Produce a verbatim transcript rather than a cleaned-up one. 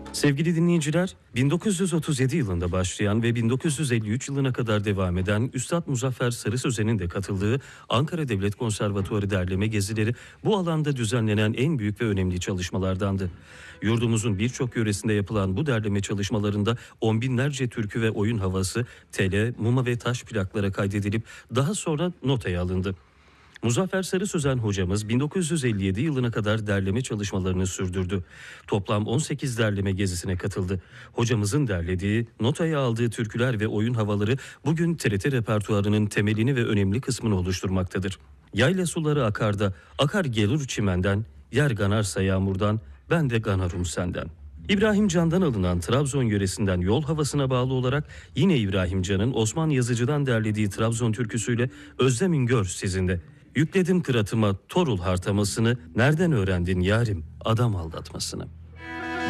Sevgili dinleyiciler, bin dokuz yüz otuz yedi yılında başlayan ve bin dokuz yüz elli üç yılına kadar devam eden Üstad Muzaffer Sarı Sözen'in de katıldığı Ankara Devlet Konservatuarı derleme gezileri bu alanda düzenlenen en büyük ve önemli çalışmalardandı. Yurdumuzun birçok yöresinde yapılan bu derleme çalışmalarında on binlerce türkü ve oyun havası, tele, muma ve taş plaklara kaydedilip daha sonra notaya alındı. Muzaffer Sarı Sözen hocamız bin dokuz yüz elli yedi yılına kadar derleme çalışmalarını sürdürdü. Toplam on sekiz derleme gezisine katıldı. Hocamızın derlediği, notaya aldığı türküler ve oyun havaları bugün T R T repertuarının temelini ve önemli kısmını oluşturmaktadır. Yayla suları akarda, akar gelir çimenden, yer ganarsa yağmurdan, ben de ganarım senden. İbrahim Can'dan alınan Trabzon yöresinden yol havasına bağlı olarak yine İbrahim Can'ın Osman Yazıcı'dan derlediği Trabzon türküsüyle Özlemin gör sizinde. Yükledim kıratıma torul hartamasını, nereden öğrendin yarim adam aldatmasını?